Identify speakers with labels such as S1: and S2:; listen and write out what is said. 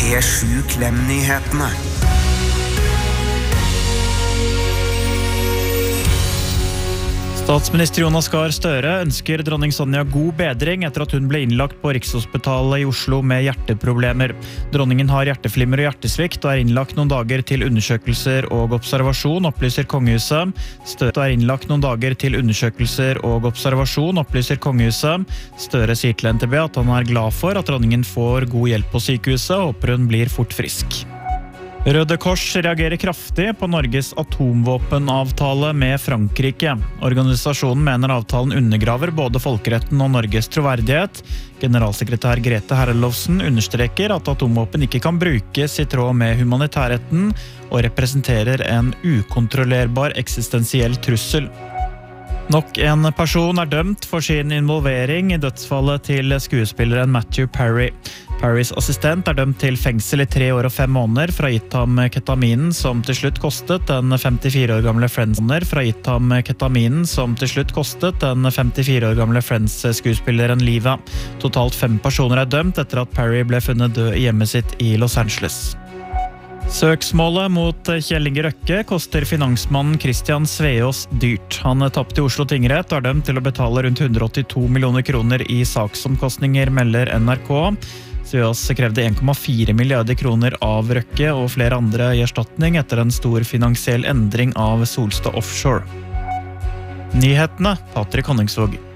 S1: P7 Klem-nyhetene.
S2: Statsminister Jonas Gahr Støre ønsker dronning Sonja god bedring etter at hun ble innlagt på Rikshospitalet i Oslo med hjerteproblemer. Dronningen har hjerteflimmer og hjertesvikt og er innlagt noen dager til undersøkelser og observasjon, opplyser kongehuset. Støre er innlagt noen dager til undersøkelser og observasjon, opplyser kongehuset. Støre sier til NTB at han er glad for at dronningen får god hjelp på sykehuset, og håper hun blir fort frisk. Røde Kors reagerer kraftig på Norges atomvåpenavtale med Frankrike. Organisasjonen mener avtalen undergraver både folkeretten og Norges troverdighet. Generalsekretær Grete Herlofsen understreker at atomvåpen ikke kan brukes i tråd med humanitærretten og representerer en ukontrollerbar eksistensiell trussel. Nok en person er dømt for sin involvering i dødsfallet til skuespilleren Matthew Perry. Perrys assistent er dømt til fengsel i 3 år og 5 måneder fra gitt ham ketaminen som til slutt kostet den 54 år gamle Friends-skuespilleren livet. Totalt 5 personer er dømt etter at Perry ble funnet død i hjemmet sitt i Los Angeles. Søksmålet mot Kjell Inge Røkke koster finansmannen Christian Sveås dyrt. Han tappte i Oslo tingrett og er dømt til å betale rundt 182 millioner kroner i saksomkostninger, melder NRK. Sveås krevde 1,4 milliarder kroner av Røkke og flere andre i erstatning etter en stor finansiell endring av Solstad Offshore. Nyhetene, Patrick Honningsvåg.